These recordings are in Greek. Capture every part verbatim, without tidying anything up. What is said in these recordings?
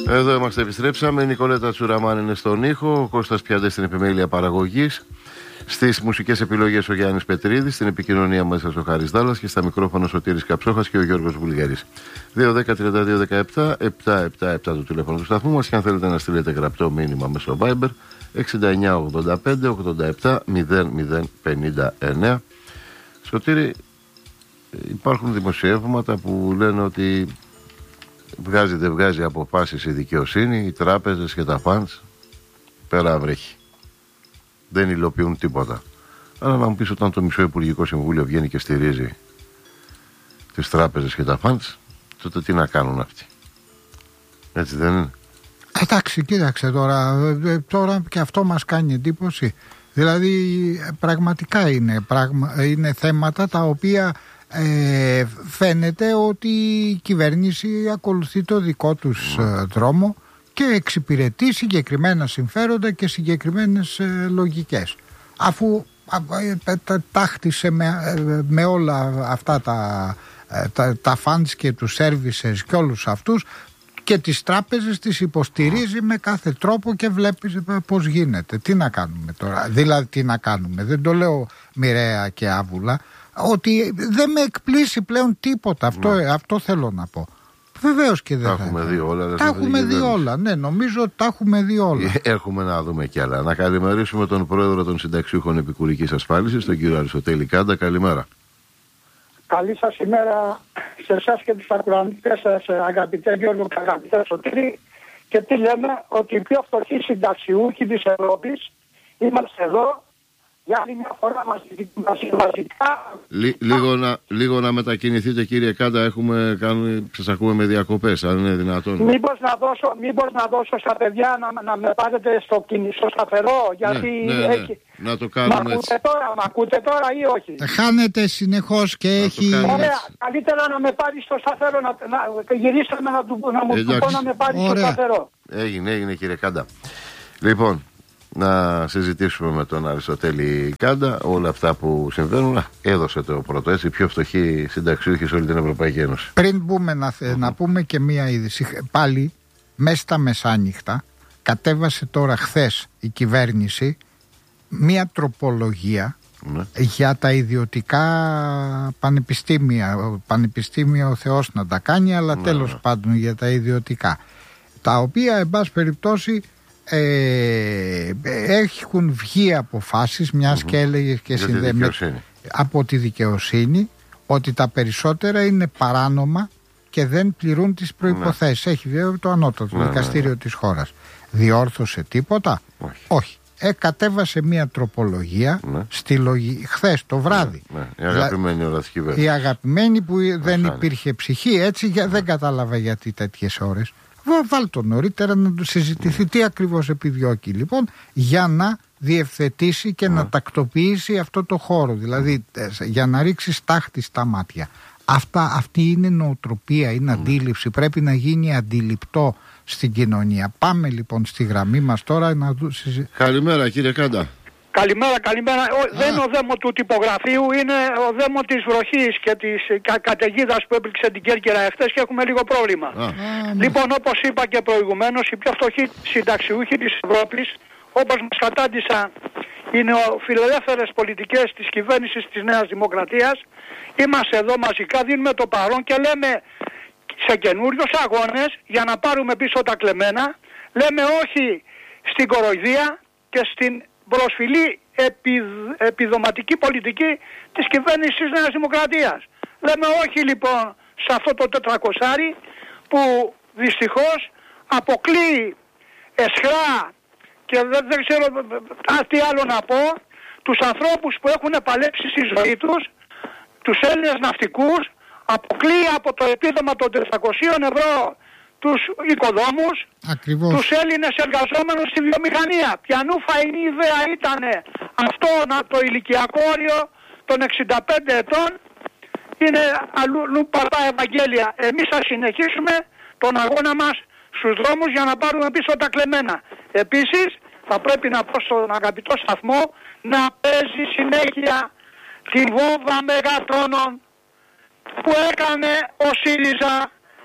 Εδώ είμαστε, επιστρέψαμε. Η Νικολέτα Τσουραμάν είναι στον ήχο, ο Κώστας Πιάντε στην επιμέλεια παραγωγής. Στις μουσικές επιλογές ο Γιάννης Πετρίδης, στην επικοινωνία μέσα ο Χάρης Δάλλας και στα μικρόφωνα ο Σωτήρης Καψόχας και ο Γιώργος Βουλγαρής. δύο δέκα τριάντα δύο δεκαεπτά επτακόσια εβδομήντα επτά το τηλέφωνο του σταθμού μας και αν θέλετε να στείλετε γραπτό μήνυμα μέσω Viber εξήντα εννιά ογδόντα πέντε ογδόντα επτά μηδέν μηδέν πενήντα εννέα. Σωτήρη, υπάρχουν δημοσιεύματα που λένε ότι βγάζει δεν βγάζει αποφάσεις η δικαιοσύνη, οι τράπεζες και τα φαντς πέρα βρέχει. Δεν υλοποιούν τίποτα. Αλλά να μου πεις, όταν το μισό Υπουργικό Συμβούλιο βγαίνει και στηρίζει τις τράπεζες και τα φαντς, τότε τι να κάνουν αυτοί? Έτσι δεν είναι? Εντάξει, κοίταξε τώρα, τώρα και αυτό μας κάνει εντύπωση. Δηλαδή πραγματικά είναι, πραγμα, είναι θέματα τα οποία ε, φαίνεται ότι η κυβέρνηση ακολουθεί το δικό τους mm. δρόμο και εξυπηρετεί συγκεκριμένα συμφέροντα και συγκεκριμένες ε, λογικές. Αφού ε, τα, τάχτισε με, ε, με όλα αυτά τα, ε, τα, τα funds και τους services και όλους αυτούς και τις τράπεζες τις υποστηρίζει με κάθε τρόπο και βλέπεις πώς γίνεται. Τι να κάνουμε τώρα? Δηλαδή τι να κάνουμε? Δεν το λέω μοιραία και άβουλα, ότι δεν με εκπλήσει πλέον τίποτα. Αυτό, ναι. αυτό θέλω να πω. Βεβαίως και δεν τα θα έχουμε δει όλα. Τα έχουμε δει όλα. Ναι, νομίζω ότι τα έχουμε δει όλα. Έχουμε να δούμε κι άλλα. Να καλημερίσουμε τον πρόεδρο των συνταξιούχων επικουρικής ασφάλισης, τον κύριο Αριστοτέλη Κάντα. Καλημέρα. Καλή σας ημέρα σε εσάς και τους ακροατές σας, αγαπητέ Γιώργο και αγαπητέ Σωτήρη. Και τι λέμε, ότι οι πιο φτωχοί συνταξιούχοι της Ευρώπης είμαστε εδώ για άλλη μια φορά μαζικά. Λί, λίγο, να, λίγο να μετακινηθείτε, κύριε Κάντα, έχουμε κάνει, σας ακούμε με διακοπές, αν είναι δυνατόν. Μήπως να δώσω, μήπως να δώσω στα παιδιά να, να με πάρετε στο κινησό σταθερό, γιατί ναι, ναι, ναι. έχει... Να το κάνουμε μ' ακούτε έτσι. τώρα, μ' ακούτε τώρα ή όχι? Χάνεται συνεχώς και να έχει... Ωραία, καλύτερα να με πάρει στο σταθερό, να, να γυρίσαμε να, του, να μου του πω να με πάρει στο σταθερό. Έγινε, έγινε κύριε Κάντα. Λοιπόν, να συζητήσουμε με τον Αριστοτέλη Κάντα όλα αυτά που συμβαίνουν. Έδωσε το πρώτο, έτσι, πιο φτωχοί συνταξιούχοι σε όλη την Ευρωπαϊκή Ένωση. Πριν μπούμε να, θε, mm-hmm. να πούμε και μία είδηση. Πάλι μέσα στα μεσάνυχτα κατέβασε τώρα χθες η κυβέρνηση μία τροπολογία mm-hmm. για τα ιδιωτικά πανεπιστήμια. Πανεπιστήμια ο Θεός να τα κάνει, αλλά mm-hmm. τέλος πάντων για τα ιδιωτικά, τα οποία εν πάση περιπτώσει Ε, έχουν βγει αποφάσεις, μιας mm-hmm. και έλεγε και συνδέμε από τη δικαιοσύνη, ότι τα περισσότερα είναι παράνομα και δεν πληρούν τις προϋποθέσεις. Mm-hmm. Έχει βέβαια το ανώτατο mm-hmm. δικαστήριο της χώρας. Διόρθωσε τίποτα? Όχι. Όχι. Ε, κατέβασε μια τροπολογία mm-hmm. στη λογική χθες το βράδυ. Mm-hmm. Η αγαπημένη ώρα της κυβέρνησης. Η αγαπημένη που mm-hmm. δεν υπήρχε ψυχή, έτσι για, mm-hmm. δεν κατάλαβα γιατί τέτοιες ώρες. Βάλ το νωρίτερα να το συζητηθεί τι ακριβώς επιδιώκει λοιπόν, για να διευθετήσει και mm. να τακτοποιήσει αυτό το χώρο, δηλαδή για να ρίξει στάχτη στα μάτια. Αυτά, αυτή είναι νοοτροπία, είναι mm. αντίληψη, πρέπει να γίνει αντιληπτό στην κοινωνία. Πάμε λοιπόν στη γραμμή μας τώρα να συζητήσουμε. Καλημέρα κύριε Κάντα. Καλημέρα, καλημέρα. Ο, δεν είναι ο δαίμο του τυπογραφείου, είναι ο δαίμο της βροχής και της κα, καταιγίδας που έπληξε την Κέρκυρα εχθές και έχουμε λίγο πρόβλημα. Α. Λοιπόν, όπως είπα και προηγουμένως, οι πιο φτωχοί συνταξιούχοι της Ευρώπης, όπως μας κατάντησαν οι νεοφιλελεύθερες πολιτικές της κυβέρνησης της Νέας Δημοκρατίας, είμαστε εδώ μαζικά, δίνουμε το παρόν και λέμε σε καινούριους αγώνες για να πάρουμε πίσω τα κλεμμένα, λέμε όχι στην κοροϊδία και στην προσφυλή επιδ, επιδοματική πολιτική της κυβέρνησης της Νέας Δημοκρατίας. Λέμε όχι λοιπόν σε αυτό το τετρακοσάρι που δυστυχώς αποκλείει εσχρά και δεν, δεν ξέρω τι άλλο να πω, τους ανθρώπους που έχουν παλέψει στη ζωή τους, τους Έλληνες ναυτικούς, αποκλείει από το επίδομα των τετρακοσίων ευρώ τους οικοδόμους, ακριβώς, τους Έλληνες εργαζόμενους στη βιομηχανία. Πιανού φαϊνή ιδέα ήταν αυτό να το ηλικιακό όριο των εξήντα πέντε ετών, είναι αλλού παπά Ευαγγέλια. Εμείς θα συνεχίσουμε τον αγώνα μας στους δρόμους για να πάρουμε πίσω τα κλεμμένα. Επίσης θα πρέπει να πω στον αγαπητό σταθμό να παίζει συνέχεια τη βόμβα μεγατόνων που έκανε ο ΣΥΡΙΖΑ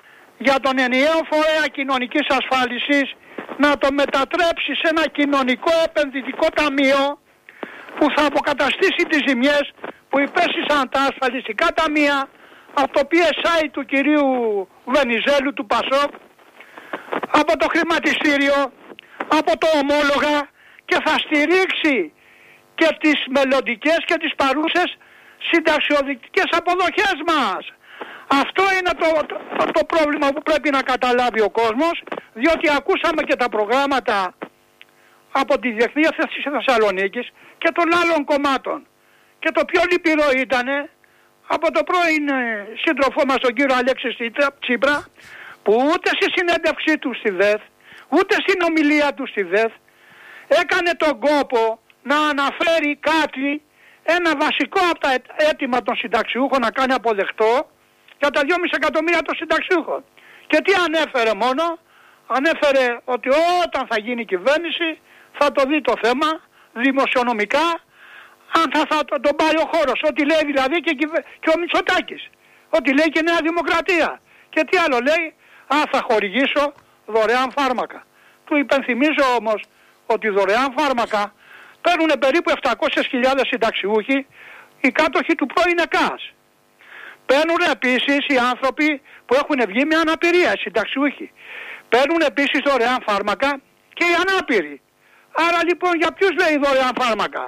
για τον ενιαίο φορέα κοινωνικής ασφάλισης να το μετατρέψει σε ένα κοινωνικό επενδυτικό ταμείο που θα αποκαταστήσει τις ζημιές που υπέστησαν τα ασφαλιστικά ταμεία από το πι ες άι του κυρίου Βενιζέλου του Πασόκ, από το χρηματιστήριο, από το ομόλογα, και θα στηρίξει και τις μελλοντικές και τις παρούσες συνταξιοδοτικές αποδοχές μας. Αυτό είναι το, το, το πρόβλημα που πρέπει να καταλάβει ο κόσμος, διότι ακούσαμε και τα προγράμματα από τη Διεθνή Έθεση Θεσσαλονίκης και των άλλων κομμάτων. Και το πιο λυπηρό ήταν από το πρώην σύντροφό μας τον κύριο Αλέξη Τσίπρα, που ούτε στη συνέντευξή του στη ΔΕΘ, ούτε στην ομιλία του στη ΔΕΘ έκανε τον κόπο να αναφέρει κάτι, ένα βασικό από τα αίτημα των συνταξιούχων να κάνει αποδεκτό για τα δυόμισι εκατομμύρια των συνταξιούχων. Και τι ανέφερε μόνο? Ανέφερε ότι όταν θα γίνει η κυβέρνηση θα το δει το θέμα δημοσιονομικά, αν θα, θα το, τον πάρει ο χώρος. Ό,τι λέει δηλαδή και, και ο Μητσοτάκης. Ό,τι λέει και η Νέα Δημοκρατία. Και τι άλλο λέει? Α, θα χορηγήσω δωρεάν φάρμακα. Του υπενθυμίζω όμως ότι δωρεάν φάρμακα παίρνουν περίπου επτακόσιες χιλιάδες συνταξιούχοι, οι κάτοχοι του πρώην ΕΚΑΣ. Παίρνουν επίσης οι άνθρωποι που έχουν βγει με αναπηρία, οι συνταξιούχοι. Παίρνουν επίσης δωρεάν φάρμακα και οι ανάπηροι. Άρα λοιπόν για ποιους λέει δωρεάν φάρμακα?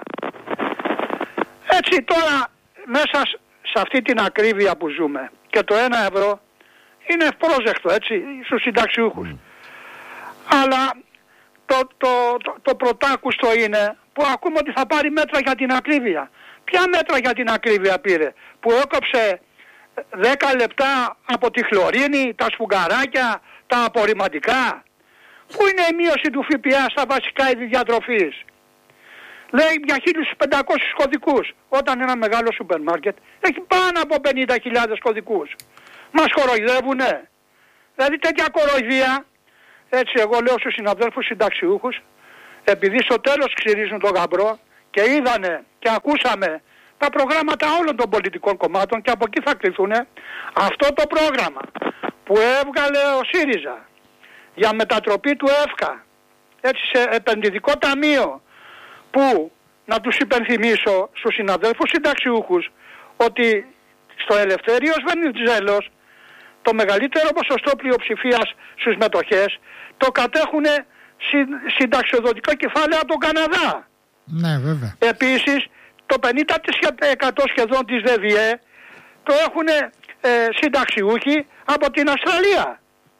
Έτσι τώρα μέσα σε αυτή την ακρίβεια που ζούμε και το ένα ευρώ είναι ευπρόσδεκτο, έτσι, στους συνταξιούχους. Mm. Αλλά το, το, το, το πρωτάκουστο είναι που ακούμε ότι θα πάρει μέτρα για την ακρίβεια. Ποια μέτρα για την ακρίβεια πήρε? Που έκοψε δέκα λεπτά από τη χλωρίνη, τα σφουγγαράκια, τα απορριμματικά. Πού είναι η μείωση του ΦΠΑ στα βασικά είδη διατροφής? Λέει για χίλιους πεντακόσιους κωδικούς, όταν ένα μεγάλο σούπερ μάρκετ έχει πάνω από πενήντα χιλιάδες κωδικούς. Μας κοροϊδεύουνε. Δηλαδή τέτοια κοροϊδία, έτσι εγώ λέω στους συναδέλφους συνταξιούχους, επειδή στο τέλος ξυρίζουν τον γαμπρό και είδανε και ακούσαμε τα προγράμματα όλων των πολιτικών κομμάτων και από εκεί θα κρυθούν, αυτό το πρόγραμμα που έβγαλε ο ΣΥΡΙΖΑ για μετατροπή του ΕΦΚΑ, έτσι, σε επενδυτικό ταμείο, που να τους υπενθυμίσω στους συναδέλφους συνταξιούχους ότι στο Ελευθέριος Βενιζέλος το μεγαλύτερο ποσοστό πλειοψηφίας στις μετοχές το κατέχουν συνταξιοδοτικά κεφάλαια από τον Καναδά. Ναι, βέβαια. Επίσης το πενήντα τοις εκατό σχεδόν της ΔΕΔΙΕ το έχουν ε, συνταξιούχοι από την Αυστραλία.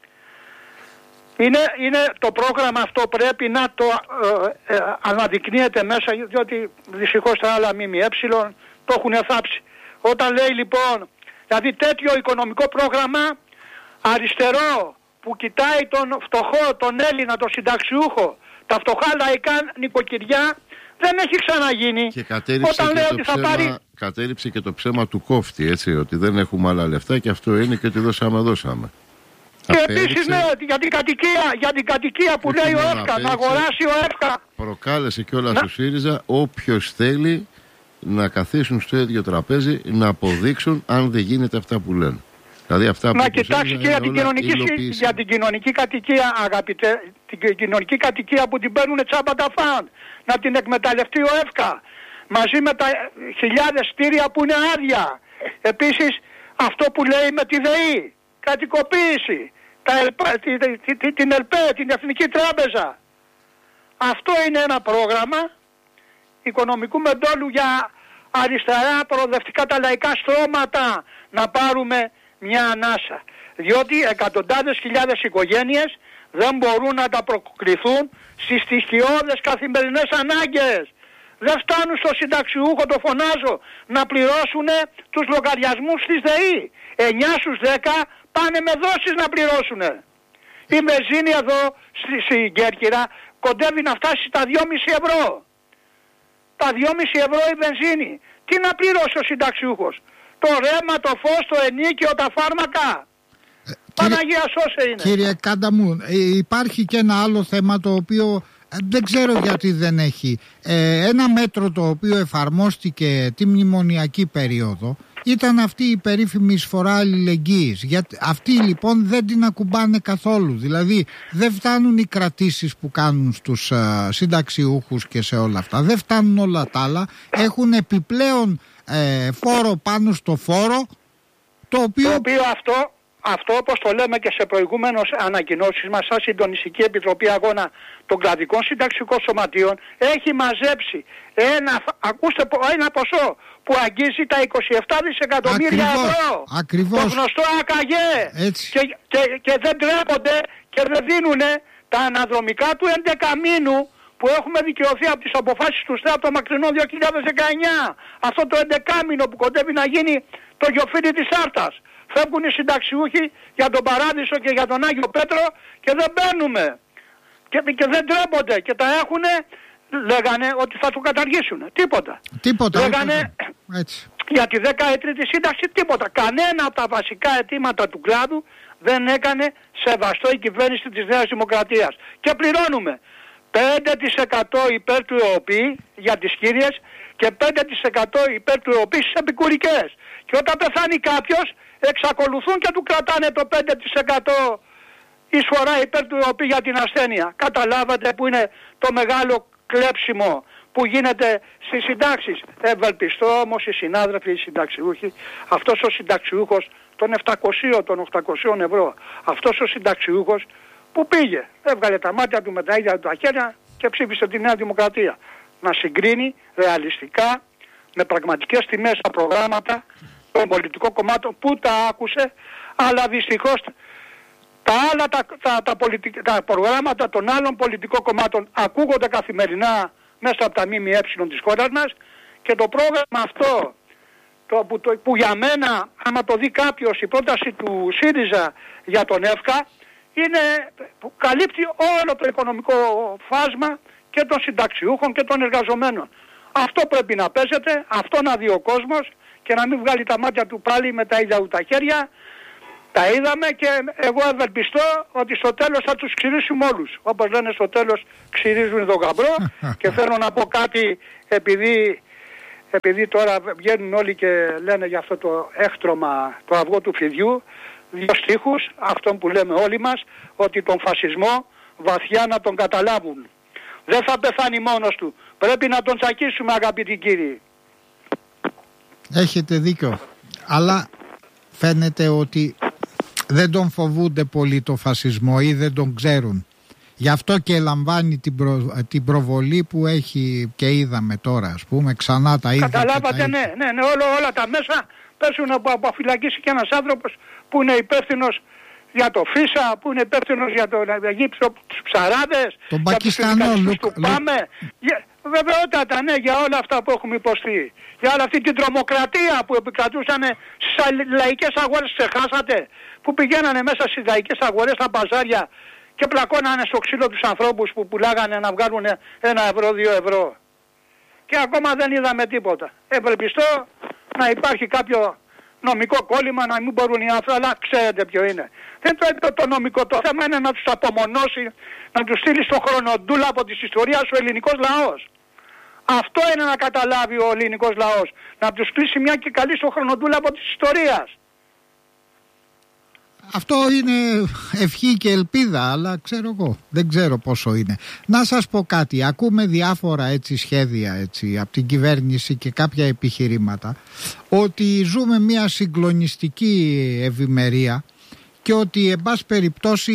Είναι, είναι το πρόγραμμα αυτό πρέπει να το ε, ε, αναδεικνύεται μέσα, διότι δυστυχώς τα άλλα ΜΜΕ το έχουν θάψει. Όταν λέει λοιπόν, δηλαδή τέτοιο οικονομικό πρόγραμμα αριστερό που κοιτάει τον φτωχό, τον Έλληνα, τον συνταξιούχο, τα φτωχά λαϊκά νοικοκυριά, δεν έχει ξαναγίνει. Και κατέριψε, Όταν και, λέει το ότι ψέμα, θα πάρει... κατέριψε και το ψέμα του κόφτη, έτσι, ότι δεν έχουμε άλλα λεφτά και αυτό είναι και ότι δώσαμε, δώσαμε. Και επίσης ναι, για την κατοικία, για την κατοικία που λέει ο ΕΦΚΑ, να αγοράσει ο ΕΦΚΑ. Προκάλεσε κιόλας να... του ΣΥΡΙΖΑ όποιος θέλει να καθίσουν στο ίδιο τραπέζι να αποδείξουν αν δεν γίνεται αυτά που λένε. Δηλαδή αυτά που να κοιτάξει και για την, κοινωνική, για την κοινωνική κατοικία, αγαπητέ, την κοινωνική κατοικία που την παίρνουν τσάμπα τα φαν. Να την εκμεταλλευτεί ο ΕΦΚΑ μαζί με τα χιλιάδες στήρια που είναι άδεια. Επίσης αυτό που λέει με τη ΔΕΗ, κατοικοποίηση, τα ΕΛΠΑ, την ΕΛΠΕ, την Εθνική Τράπεζα. Αυτό είναι ένα πρόγραμμα οικονομικού μεντόλου για αριστερά προοδευτικά τα λαϊκά στρώματα να πάρουμε μια ανάσα. Διότι εκατοντάδες χιλιάδες οικογένειες δεν μπορούν να τα προκριθούν στις στοιχειώδες καθημερινές ανάγκες. Δεν φτάνουν στο συνταξιούχο, το φωνάζω, να πληρώσουν τους λογαριασμούς της ΔΕΗ. εννιά στους δέκα πάνε με δόσεις να πληρώσουν. Η βενζίνη εδώ στην Κέρκυρα κοντεύει να φτάσει στα δυόμισι ευρώ. Τα δυόμισι ευρώ η βενζίνη. Τι να πληρώσει ο συνταξιούχος? Το ρέμα, το φως, το ενίκιο, τα φάρμακα. Ε, Παναγία σώσε είναι. Κύριε Κάντα μου, υπάρχει και ένα άλλο θέμα το οποίο δεν ξέρω γιατί δεν έχει. Ε, ένα μέτρο το οποίο εφαρμόστηκε τη μνημονιακή περίοδο ήταν αυτή η περίφημη εισφορά αλληλεγγύης. Γιατί αυτοί λοιπόν δεν την ακουμπάνε καθόλου. Δηλαδή δεν φτάνουν οι κρατήσεις που κάνουν στους uh, συνταξιούχους και σε όλα αυτά. Δεν φτάνουν όλα τα άλλα. Έχουν επιπλέον ε, φόρο πάνω στο φόρο, το οποίο... Το οποίο αυτό... Αυτό, όπως το λέμε και σε προηγούμενες ανακοινώσεις μας, σαν Συντονιστική Επιτροπή Αγώνα των Κρατικών Συνταξικών Σωματείων, έχει μαζέψει ένα, ακούστε, ένα ποσό που αγγίζει τα είκοσι επτά δισεκατομμύρια ευρώ. Ακριβώς. Το γνωστό ΑΚΑΓΕ. Και, και, και δεν τρέπονται και δεν δίνουν τα αναδρομικά του έντεκα μήνου που έχουμε δικαιωθεί από τις αποφάσεις του ΣΤΕ από το μακρινό δύο χιλιάδες δεκαεννιά. Αυτό το έντεκα μήνο που κοντεύει να γίνει το γιοφύρι της Άρτας. Φεύγουν οι συνταξιούχοι για τον Παράδεισο και για τον Άγιο Πέτρο και δεν μπαίνουμε. Και, και δεν τρέπονται και τα έχουνε, λέγανε ότι θα το καταργήσουν. Τίποτα. Τίποτα. Λέγανε έτσι. Για τη δεκαετριετή σύνταξη τίποτα. Κανένα από τα βασικά αιτήματα του κλάδου δεν έκανε σεβαστό η κυβέρνηση της Νέας Δημοκρατίας. Και πληρώνουμε πέντε τοις εκατό υπέρ του ΕΟΠΗ για τις κύριες και πέντε τοις εκατό υπέρ του ΕΟΠΗ στις επικουρικές. Και όταν πεθάνει κάποιος, εξακολουθούν και του κρατάνε το πέντε τοις εκατό εισφορά υπέρ του ΕΟΠΗ για την ασθένεια. Καταλάβατε που είναι το μεγάλο κλέψιμο που γίνεται στις συντάξεις. Ευελπιστώ όμως οι συνάδελφοι, οι συνταξιούχοι, αυτός ο συνταξιούχος των επτακοσίων, των οκτακοσίων ευρώ, αυτός ο συνταξιούχος που πήγε, έβγαλε τα μάτια του με τα ίδια του τα χέρια και ψήφισε τη Νέα Δημοκρατία. Να συγκρίνει ρεαλιστικά με πραγματικές τιμές τα προγράμματα των πολιτικών κομμάτων που τα άκουσε, αλλά δυστυχώς τα άλλα τα, τα, τα, πολιτικ, τα προγράμματα των άλλων πολιτικών κομμάτων ακούγονται καθημερινά μέσα από τα ΜΜΕ της χώρας μας και το πρόγραμμα αυτό το, που, το, που για μένα, άμα το δει κάποιος, η πρόταση του ΣΥΡΙΖΑ για τον ΕΦΚΑ είναι, που καλύπτει όλο το οικονομικό φάσμα και των συνταξιούχων και των εργαζομένων. Αυτό πρέπει να παίζεται, αυτό να δει ο κόσμος και να μην βγάλει τα μάτια του πάλι με τα ίδια του τα χέρια. Τα είδαμε και εγώ ευελπιστώ ότι στο τέλος θα τους ξυρίσουμε όλους. Όπως λένε στο τέλος ξυρίζουν τον γαμπρό. Και θέλω να πω κάτι, επειδή, επειδή τώρα βγαίνουν όλοι και λένε για αυτό το έκτρωμα, το αυγό του φιδιού, δύο στίχους, αυτόν που λέμε όλοι μας, ότι τον φασισμό βαθιά να τον καταλάβουν. Δεν θα πεθάνει μόνος του. Πρέπει να τον τσακίσουμε, αγαπητοί κύριοι. Έχετε δίκιο. Αλλά φαίνεται ότι δεν τον φοβούνται πολύ το φασισμό ή δεν τον ξέρουν. Γι' αυτό και λαμβάνει την, προ... την προβολή που έχει και είδαμε τώρα, ας πούμε, ξανά τα ίδια. Καταλάβατε, τα... ναι, ναι, ναι, όλο, όλα τα μέσα πέσουν από αποφυλακίσει και ένας άνθρωπος που είναι υπεύθυνος για το ΦΙΣΑ, που είναι υπεύθυνος για το γύψο τους ψαράδες, τον για τους Λουκ... του Πάμε. Για... Βεβαιότατα, ναι, για όλα αυτά που έχουμε υποστεί. Για όλη αυτή την τρομοκρατία που επικρατούσαν στις λαϊκές αγορές, ξεχάσατε, που πηγαίνανε μέσα στις λαϊκές αγορές, στα μπαζάρια και πλακώνανε στο ξύλο τους ανθρώπους που πουλάγανε να βγάλουν ένα ευρώ, δύο ευρώ. Και ακόμα δεν είδαμε τίποτα. Ευελπιστώ να υπάρχει κάποιο νομικό κόλλημα, να μην μπορούν οι άνθρωποι, αλλά ξέρετε ποιο είναι. Δεν το, το, το νομικό, το θέμα είναι να τους απομονώσει, να τους στείλει στο χρονοτούλα από της ιστορίας ο ελληνικός λαός. Αυτό είναι να καταλάβει ο ελληνικός λαός. Να τους κλείσει μια και καλή στο χρονοτούλα από της ιστορίας. Αυτό είναι ευχή και ελπίδα, αλλά ξέρω εγώ, δεν ξέρω πόσο είναι. Να σας πω κάτι, ακούμε διάφορα έτσι σχέδια έτσι, από την κυβέρνηση και κάποια επιχειρήματα ότι ζούμε μια συγκλονιστική ευημερία και ότι εν πάση περιπτώσει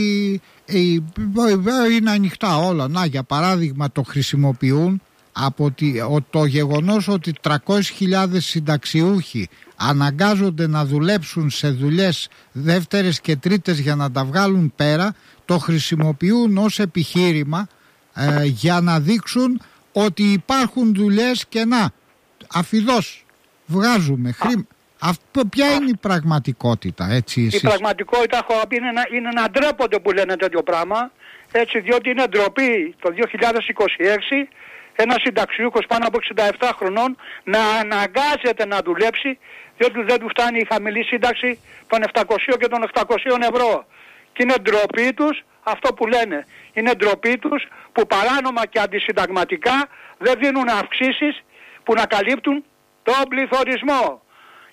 είναι ανοιχτά όλα. Να, για παράδειγμα το χρησιμοποιούν από το γεγονός ότι τριακόσιες χιλιάδες συνταξιούχοι αναγκάζονται να δουλέψουν σε δουλειές δεύτερες και τρίτες για να τα βγάλουν πέρα, το χρησιμοποιούν ως επιχείρημα ε, για να δείξουν ότι υπάρχουν δουλειές και να αφιδώς βγάζουμε χρήμα. Αυτό, ποια είναι η πραγματικότητα, έτσι εσείς? Η πραγματικότητα, έχω πει, είναι, είναι να ντρέπονται που λένε τέτοιο πράγμα, έτσι, διότι είναι ντροπή το δύο χιλιάδες είκοσι έξι ένας συνταξιούχος πάνω από εξήντα επτά χρονών να αναγκάζεται να δουλέψει, διότι δεν του φτάνει η χαμηλή σύνταξη των επτακοσίων και των οκτακοσίων ευρώ. Και είναι ντροπή τους αυτό που λένε. Είναι ντροπή τους που παράνομα και αντισυνταγματικά δεν δίνουν αυξήσεις που να καλύπτουν τον πληθωρισμό.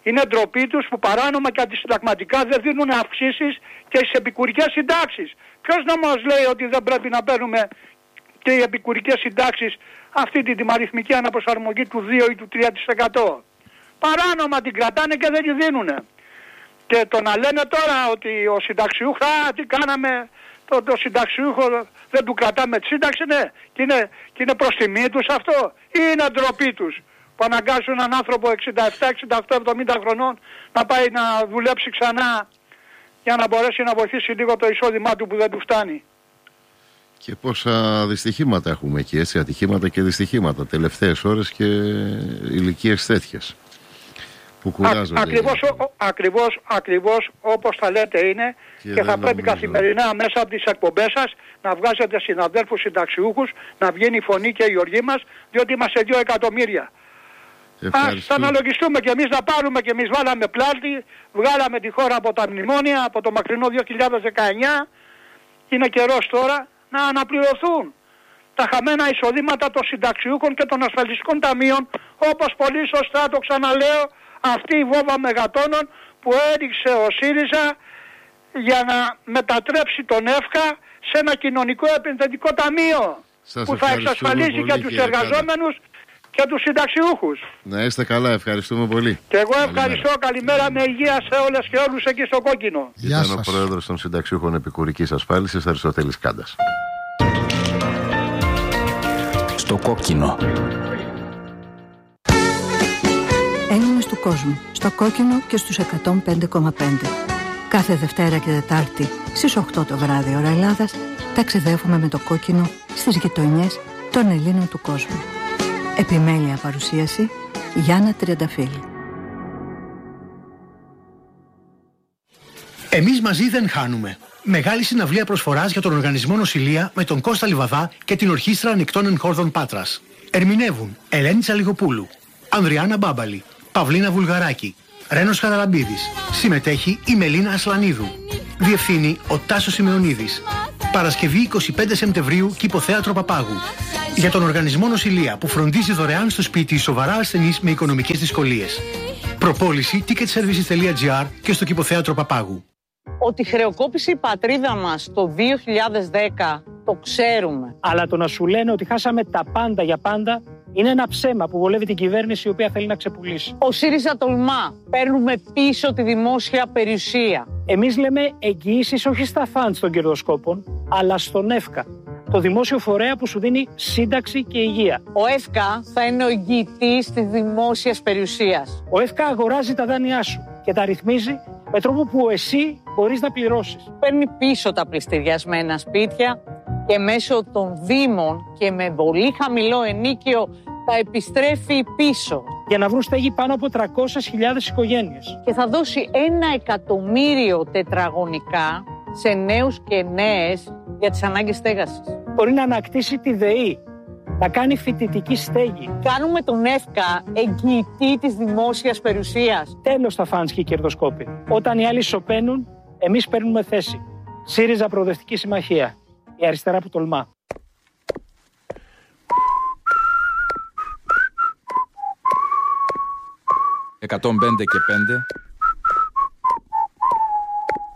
Είναι ντροπή τους που παράνομα και αντισυνταγματικά δεν δίνουν αυξήσεις και στις επικουρικές συντάξεις. Ποιος να μας λέει ότι δεν πρέπει να παίρνουμε και οι επικουρικές συντάξεις αυτή τη τιμαριθμική αναπροσαρμογή του δύο ή του τρία τοις εκατό. Παράνομα την κρατάνε και δεν τη δίνουνε. Και το να λένε τώρα ότι ο συνταξιούχος, α, τι κάναμε, το, το συνταξιούχο δεν του κρατάμε τη σύνταξη, ναι, και είναι, και είναι προς τιμή τους αυτό, ή είναι ντροπή τους που αναγκάζουν έναν άνθρωπο εξήντα επτά, εξήντα οκτώ, εβδομήντα χρονών να πάει να δουλέψει ξανά για να μπορέσει να βοηθήσει λίγο το εισόδημά του που δεν του φτάνει. Και πόσα δυστυχήματα έχουμε εκεί, έτσι, ατυχήματα και δυστυχήματα τελευταίες ώρες και ηλικίες τέτοιες που κουράζονται. Α, ακριβώς, ο, ακριβώς, ακριβώς όπως θα λέτε είναι και, και θα πρέπει νομίζω. καθημερινά μέσα από τις εκπομπές σας να βγάζετε συναδέλφους συνταξιούχους, να βγαίνει η φωνή και η οργή μας, διότι είμαστε δύο εκατομμύρια. Ας θα αναλογιστούμε και εμείς να πάρουμε και εμείς βάλαμε πλάτη, βγάλαμε τη χώρα από τα μνημόνια, από το μακρινό δύο χιλιάδες δεκαεννιά, είναι καιρός τώρα να αναπληρωθούν τα χαμένα εισοδήματα των συνταξιούχων και των ασφαλιστικών ταμείων, όπως πολύ σωστά το ξαναλέω, αυτή η βόμβα μεγατόνων που έριξε ο ΣΥΡΙΖΑ για να μετατρέψει τον ΕΦΚΑ σε ένα κοινωνικό επενδυτικό ταμείο. Σας που θα εξασφαλίσει και τους εργαζόμενους και τους συνταξιούχους. Να είστε καλά, ευχαριστούμε πολύ. Και εγώ ευχαριστώ, καλημέρα, καλημέρα με υγεία σε όλες και όλους εκεί στο Κόκκινο. Γεια σας. Ήταν ο πρόεδρος των συνταξιούχων επικουρικής ασφάλισης, Αριστοτέλης Κάντας. Στο Κόκκινο. Έλληνες του κόσμου, στο Κόκκινο και στους εκατόν πέντε κόμμα πέντε. Κάθε Δευτέρα και Τετάρτη στις οκτώ το βράδυ ώρα Ελλάδας ταξιδεύουμε με το Κόκκινο στις γειτονιές των Ελλήνων του κόσμου. Επιμέλεια παρουσίαση Γιάννα Τριανταφύλλου. Εμείς μαζί δεν χάνουμε. Μεγάλη συναυλία προσφοράς για τον Οργανισμό Νοσηλεία με τον Κώστα Λιβαδά και την Ορχήστρα Ανοιχτών Εγχόρδων Πάτρας. Ερμηνεύουν Ελένη Τσαλιγοπούλου, Ανδριάννα Μπάμπαλη, Παυλίνα Βουλγαράκη, Ρένος Χαραλαμπίδης. Συμμετέχει η Μελίνα Ασλανίδου. Διευθύνει ο Τάσος Σημεωνίδης. Παρασκευή εικοστή πέμπτη Σεπτεμβρίου, Κηποθέατρο Παπάγου. Για τον Οργανισμό Νοσηλεία που φροντίζει δωρεάν στο σπίτι σοβαρά ασθενείς με οικονομικές δυσκολίες. Προπόληση ticket services τελεία gr και στο Κηποθέατρο Παπάγου. Ότι χρεοκόπησε η πατρίδα μας το δύο χιλιάδες δέκα το ξέρουμε. Αλλά το να σου λένε ότι χάσαμε τα πάντα για πάντα είναι ένα ψέμα που βολεύει την κυβέρνηση η οποία θέλει να ξεπουλήσει. Ο ΣΥΡΙΖΑ τολμά. Παίρνουμε πίσω τη δημόσια περιουσία. Εμείς λέμε εγγυήσεις όχι στα φαντς των κερδοσκόπων, αλλά στον ΕΦΚΑ. Το δημόσιο φορέα που σου δίνει σύνταξη και υγεία. Ο ΕΦΚΑ θα είναι ο εγγυητής της δημόσιας περιουσίας. Ο ΕΦΚΑ αγοράζει τα δάνειά σου και τα ρυθμίζει με τρόπο που εσύ μπορείς να πληρώσεις. Παίρνει πίσω τα πληστηριασμένα σπίτια και μέσω των δήμων και με πολύ χαμηλό ενίκιο τα επιστρέφει πίσω. Για να βρουν στέγη πάνω από τριακόσιες χιλιάδες οικογένειες. Και θα δώσει ένα εκατομμύριο τετραγωνικά σε νέους και νέες για τις ανάγκες στέγασης. Μπορεί να ανακτήσει τη ΔΕΗ, να κάνει φοιτητική στέγη. Κάνουμε τον ΕΦΚΑ εγγυητή της δημόσιας περιουσίας. Τέλος τα φαντς και οι κερδοσκόποι. Όταν οι άλλοι σωπαίνουν, εμείς παίρνουμε θέση. ΣΥΡΙΖΑ Προοδευτική Συμμαχία. Η αριστερά που τολμά. εκατόν πέντε και πέντε